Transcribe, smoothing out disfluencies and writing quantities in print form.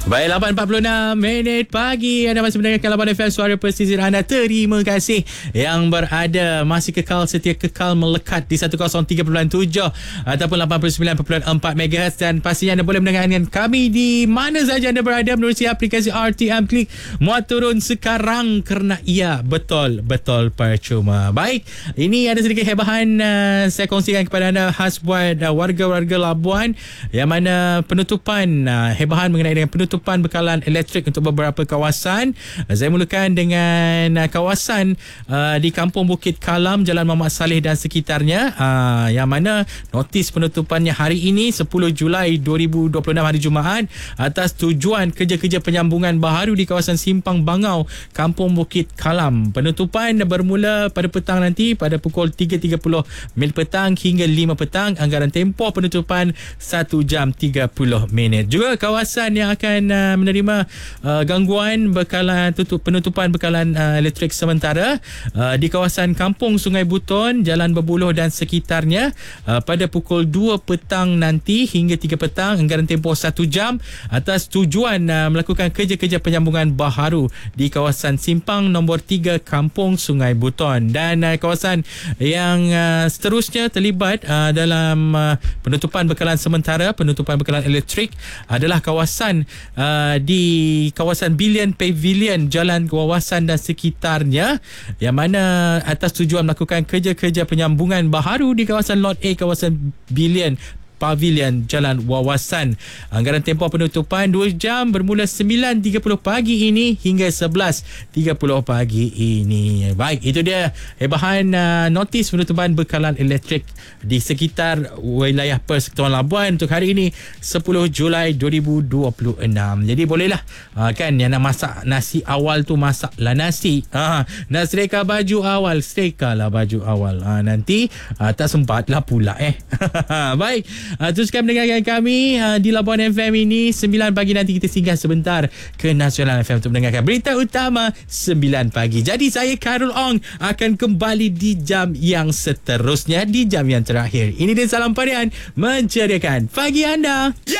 Baik, 8.46 minit pagi. Anda masih mendengarkan Lapan FM, suara pesisir anda. Terima kasih yang berada, masih setia kekal melekat di 103.7 ataupun 89.4 MHz. Dan pastinya anda boleh mendengarkan kami di mana saja anda berada menerusi aplikasi RTM Klik. Muat turun sekarang kerana ia betul-betul percuma. Baik, ini ada sedikit hebahan saya kongsikan kepada anda khas buat warga-warga Labuan, yang mana penutupan hebahan mengenai dengan penutupan bekalan elektrik untuk beberapa kawasan. Saya mulakan dengan kawasan di Kampung Bukit Kalam, Jalan Muhammad Saleh dan sekitarnya, yang mana notis penutupannya hari ini 10 Julai 2026 hari Jumaat atas tujuan kerja-kerja penyambungan baharu di kawasan Simpang Bangau, Kampung Bukit Kalam. Penutupan bermula pada petang nanti pada pukul 3.30 mil petang hingga 5 petang. Anggaran tempoh penutupan 1 jam 30 minit. Juga kawasan yang akan menerima gangguan bekalan penutupan bekalan elektrik sementara di kawasan Kampung Sungai Buton, Jalan Berbuluh dan sekitarnya pada pukul 2 petang nanti hingga 3 petang. Anggaran tempoh 1 jam atas tujuan melakukan kerja-kerja penyambungan baharu di kawasan Simpang nombor 3 Kampung Sungai Buton. Dan kawasan yang seterusnya terlibat dalam penutupan bekalan sementara, penutupan bekalan elektrik adalah kawasan di kawasan Billion Pavilion, Jalan Kawasan dan sekitarnya, yang mana atas tujuan melakukan kerja-kerja penyambungan baharu di kawasan Lot A, kawasan Billion Pavilion, Jalan Wawasan. Anggaran tempoh penutupan 2 jam bermula 9.30 pagi ini hingga 11.30 pagi ini. Baik, itu dia hebahan notis penutupan bekalan elektrik di sekitar wilayah Persekutuan Labuan untuk hari ini 10 Julai 2026. Jadi bolehlah kan yang nak masak nasi awal tu, masaklah nasi. Nak setrika baju awal, setrikalah baju awal. Nanti tak sempatlah pula Baik, teruskan mendengarkan kami di Labuan FM ini 9 pagi. Nanti kita singgah sebentar ke Nasional FM untuk mendengarkan berita utama 9 pagi. Jadi saya Khairul Ong akan kembali di jam yang seterusnya, di jam yang terakhir. Ini dia Salam Parian menceriakan pagi anda.